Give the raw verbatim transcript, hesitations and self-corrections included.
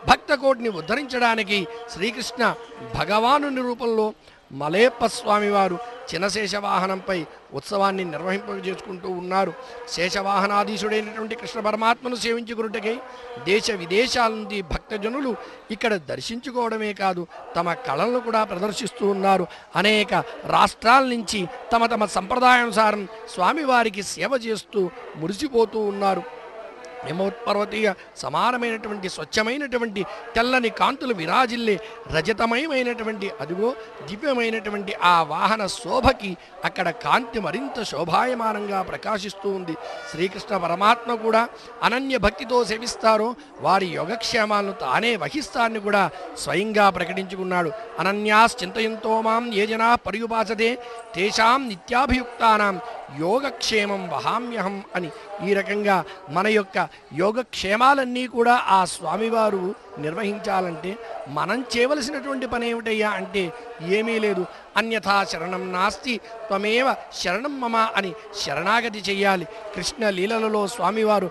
భక్తకోటిని ఉద్ధరించడానికి శ్రీకృష్ణ భగవానుని రూపంలో మలయప్ప స్వామివారు చినశేష వాహనంపై ఉత్సవాన్ని నిర్వహింపజేసుకుంటూ ఉన్నారు. శేషవాహనాధీశుడైనటువంటి కృష్ణ పరమాత్మను సేవించుకున్నట్టుకై దేశ విదేశాల నుండి భక్తజనులు ఇక్కడ దర్శించుకోవడమే కాదు, తమ కళలను కూడా ప్రదర్శిస్తూ ఉన్నారు. అనేక రాష్ట్రాల నుంచి తమ తమ సంప్రదాయానుసారం స్వామివారికి సేవ చేస్తూ మురిసిపోతూ ఉన్నారు. హిమోత్పర్వతీయ సమానమైనటువంటి స్వచ్ఛమైనటువంటి తెల్లని కాంతులు విరాజిల్లే రజతమయమైనటువంటి అదిగో దివ్యమైనటువంటి ఆ వాహన శోభకి అక్కడ కాంతి మరింత శోభాయమానంగా ప్రకాశిస్తూ ఉంది. శ్రీకృష్ణ పరమాత్మ కూడా అనన్య భక్తితో సేవిస్తారో వారి యోగక్షేమాలను తానే వహిస్తాన్ని కూడా స్వయంగా ప్రకటించుకున్నాడు. అనన్యాస్ చింతయంతో మాం ఏ జనా పర్యుపాసతే తేషాం నిత్యాభియుక్తానాం యోగక్షేమం వహామ్యహం అని ఈ రకంగా మన యొక్క యోగక్షేమాలన్నీ కూడా ఆ స్వామివారు నిర్వహించాలంటే మనం చేయవలసినటువంటి పని ఏమిటయ్యా అంటే ఏమీ లేదు. అన్యథా శరణం నాస్తి త్వమేవ శరణం మమ అని శరణాగతి చెయ్యాలి. కృష్ణ లీలలలో స్వామివారు